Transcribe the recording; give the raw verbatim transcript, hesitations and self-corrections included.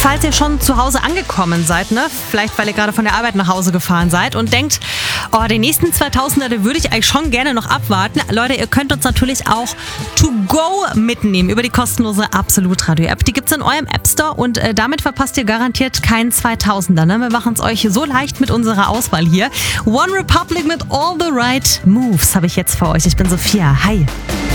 falls ihr schon zu Hause angekommen seid, ne? Vielleicht weil ihr gerade von der Arbeit nach Hause gefahren seid und denkt, oh, den nächsten zweitausender, den würde ich eigentlich schon gerne noch abwarten. Leute, ihr könnt uns natürlich auch to go mitnehmen über die kostenlose Absolut-Radio-App. Die gibt's in eurem App Store und äh, damit verpasst ihr garantiert keinen zweitausender. Ne? Wir machen es euch so leicht mit unserer Auswahl hier. One Republic mit All the Right Moves habe ich jetzt für euch. Ich bin Sophia. Hi.